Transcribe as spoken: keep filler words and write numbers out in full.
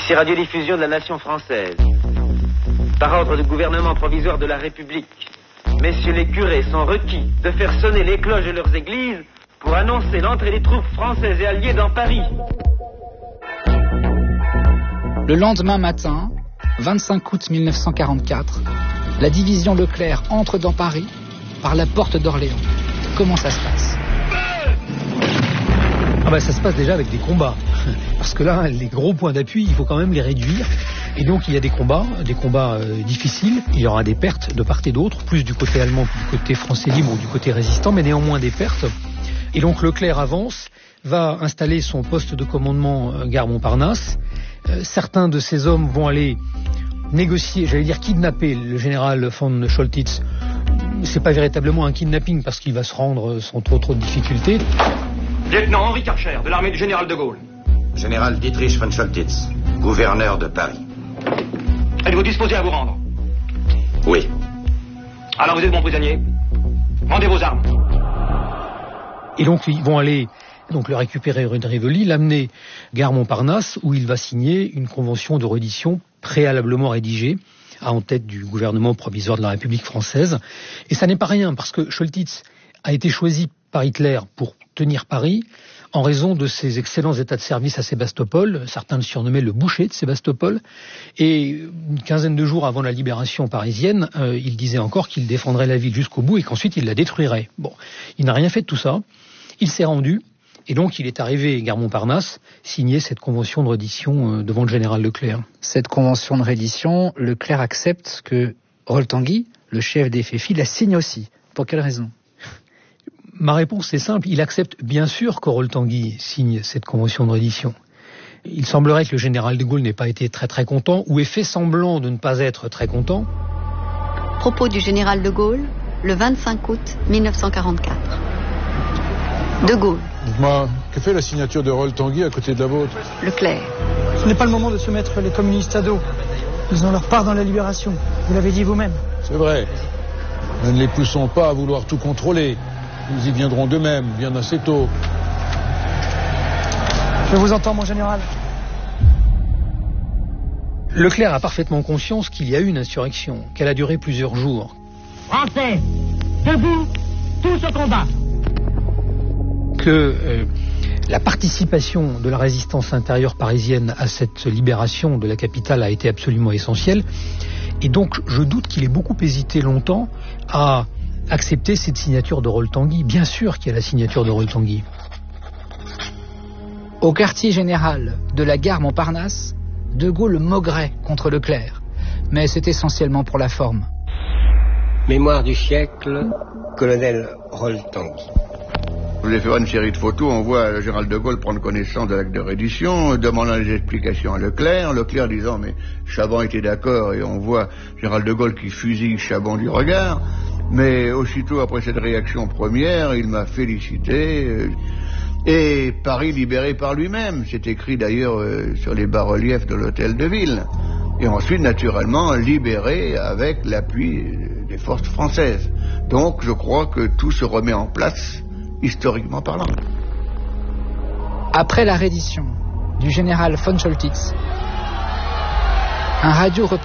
Ici radiodiffusion de la nation française. Par ordre du gouvernement provisoire de la République, messieurs les curés sont requis de faire sonner les cloches de leurs églises pour annoncer l'entrée des troupes françaises et alliées dans Paris. Le lendemain matin, vingt-cinq août mille neuf cent quarante-quatre, la division Leclerc entre dans Paris par la porte d'Orléans. Comment ça se passe ? Ah bah ça se passe déjà avec des combats. Parce que là, les gros points d'appui, il faut quand même les réduire. Et donc il y a des combats, des combats euh, difficiles. Il y aura des pertes de part et d'autre, plus du côté allemand que du côté français libre ou du côté résistant, mais néanmoins des pertes. Et donc Leclerc avance, va installer son poste de commandement euh, gare Montparnasse. Euh, certains de ces hommes vont aller négocier, j'allais dire kidnapper le général von Choltitz. C'est pas véritablement un kidnapping parce qu'il va se rendre sans trop trop de difficultés. Lieutenant Henri Karcher, de l'armée du général de Gaulle. Général Dietrich von Choltitz, gouverneur de Paris. Êtes-vous disposé à vous rendre? Oui. Alors vous êtes mon prisonnier. Rendez vos armes. Et donc ils vont aller donc le récupérer rue de Rivoli, l'amener gare Montparnasse où il va signer une convention de reddition préalablement rédigée en tête du gouvernement provisoire de la République française. Et ça n'est pas rien parce que Choltitz a été choisi par Hitler pour tenir Paris en raison de ses excellents états de service à Sébastopol. Certains le surnommaient le boucher de Sébastopol. Et une quinzaine de jours avant la libération parisienne, euh, il disait encore qu'il défendrait la ville jusqu'au bout et qu'ensuite il la détruirait. Bon, il n'a rien fait de tout ça. Il s'est rendu. Et donc, il est arrivé, gare Montparnasse, signer cette convention de reddition devant le général Leclerc. Cette convention de reddition, Leclerc accepte que Rol-Tanguy, le chef des Féfis, la signe aussi. Pour quelle raison ? Ma réponse est simple. Il accepte bien sûr que Rol-Tanguy signe cette convention de reddition. Il semblerait que le général de Gaulle n'ait pas été très très content, ou ait fait semblant de ne pas être très content. Propos du général de Gaulle, le vingt-cinq août mille neuf cent quarante-quatre. De Gaulle. Dites-moi, que fait la signature de Rol-Tanguy à côté de la vôtre? Leclerc. Ce n'est pas le moment de se mettre les communistes à dos. Ils ont leur part dans la libération. Vous l'avez dit vous-même. C'est vrai. Mais ne les poussons pas à vouloir tout contrôler. Ils y viendront d'eux-mêmes, bien assez tôt. Je vous entends, mon général. Leclerc a parfaitement conscience qu'il y a eu une insurrection, qu'elle a duré plusieurs jours. Français, debout, tous au combat. Que euh, la participation de la résistance intérieure parisienne à cette libération de la capitale a été absolument essentielle. Et donc, je doute qu'il ait beaucoup hésité longtemps à accepter cette signature de Rol-Tanguy. Bien sûr qu'il y a la signature de Rol-Tanguy. Au quartier général de la gare Montparnasse, De Gaulle maugrait contre Leclerc. Mais c'est essentiellement pour la forme. Mémoire du siècle, colonel Rol-Tanguy. Vous allez faire une série de photos, on voit le général de Gaulle prendre connaissance de l'acte de reddition, demandant des explications à Leclerc, Leclerc disant mais Chaban était d'accord, et on voit le général de Gaulle qui fusille Chaban du regard, mais aussitôt après cette réaction première, il m'a félicité, et Paris libéré par lui-même, c'est écrit d'ailleurs sur les bas-reliefs de l'hôtel de ville, et ensuite naturellement libéré avec l'appui des forces françaises. Donc je crois que tout se remet en place, historiquement parlant. Après la reddition du général von Choltitz, un radio